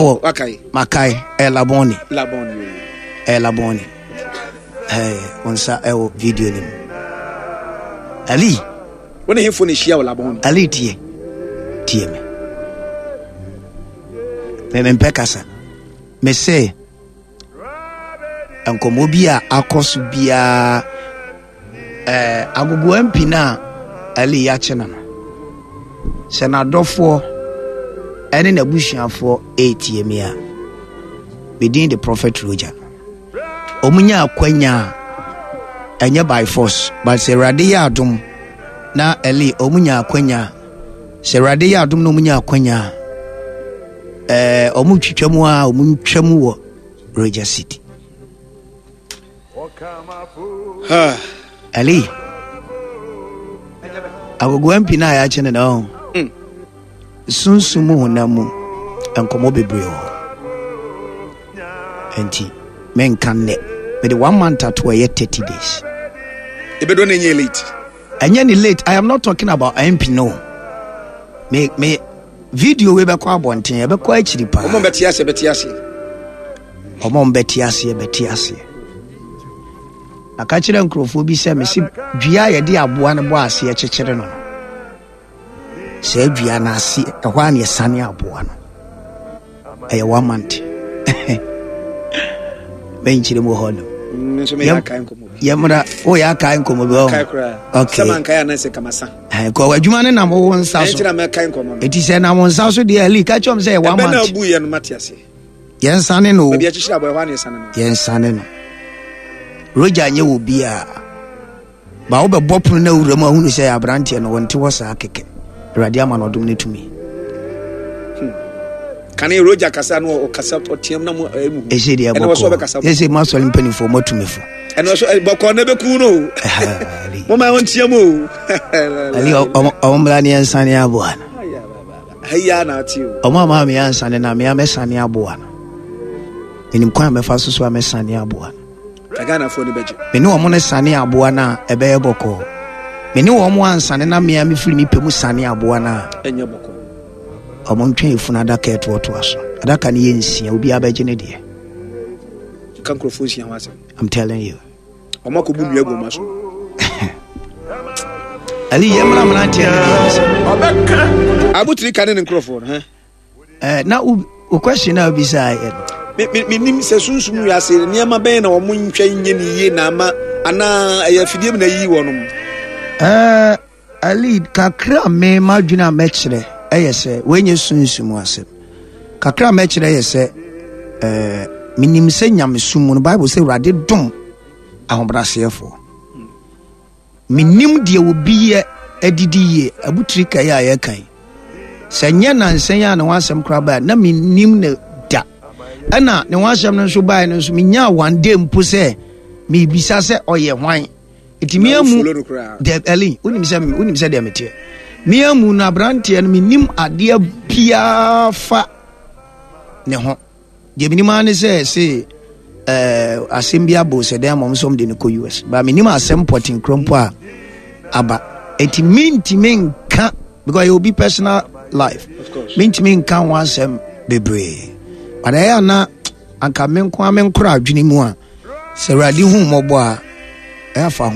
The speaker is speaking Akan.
ewo Makai Laboni onsa ewo video nim Ali when he finish here Laboni Ali tie me mpekasa me say ankomo bia akoso bia agogo ampi na Ali ya chena no se na dofo ene na busuafo ATM ya within the prophet Roger omunya akwanya enye by force but se rade ya adom na Ali omunya akwanya se rade ya adom na omunya akwanya omutwitwamu a omuntwamu wo Roger City Ali agogo ampi na ya chene na sunsumu honamu enkomo bebre ho enti men kanne with the 1 month at 30 days ebedo na nye late anya ni late. I am not talking about MP no me video we be kwa bonten e be kwa achiri pa omo beti ase beti ase aka kire nkrofo bi se me si dua ye de aboa ne bo ase e kekere no se dua na ase e hwa ne sane aboa no e 1 month ben chire mo hono nso me ya kan komo yamra o ya kan komo be o okay sama kan ya na se kamasa ko adwuma ne na mo won sa so chira me kan komo eti se na mo nsa so de Ali ka chom se 1 month be na bu ye no matiase yen sane no be ya chira boy hwa ne sane no yen sane no Roger nye wo bia ba wo be bopun na wura ma hunu se abrante no wonte wo sa keke radio ma no dum ne tumi kan Roger kasa no o kasa otiam na mo emu ese dia boko ese ma so mpani fo motumefo eno so boko na be ku no mo ma won tiam o Ali o mla ni ansane aboa na haya na ti o o ma me ansane na me amesane aboa na enim kwa me fa so amesane aboa Tagana for the budget. Me no mo ne sane aboa na ebe ye boko. Me ne wo mo ansane na me am firi mi pemu sane aboa na enye boko. Omo ntwen efuna adaka eto oto aso. Adaka ne yensia obi abeje ne de. Kan crofosian wasem. I'm telling you. Omo ko bu nua go maso. Ali yemra mlantia. Abutri kan ne crofon, na u question na obi say me nim se sunsum ya se niam ben na omo ntwa nye ne ye na ama ana ayafidiem na yi wonom Ali kakra me madwuna mekire eyese wenye sunsum asem kakra mekire eyese minim se nyamesum no Bible say urade dom ahobrasefo minim de obi ye edidiye abutri kai ayekan senya na nsenya na wasem kraba na minim na da ana ne wasem no so bai no so minya one day mpo se mi bisa se oye hwan etimiamu de Ali unim se de metie miamu na brantie no minim ade bia fa ne ho de minima ne se asembia bo se dem mom som de ne ko US ba minim asem porting krompo a aba etiminti menka because it will be personal life minti menka wansem bebre but I na anka menko amenkora adwene mu a se radi hu mobo a e afa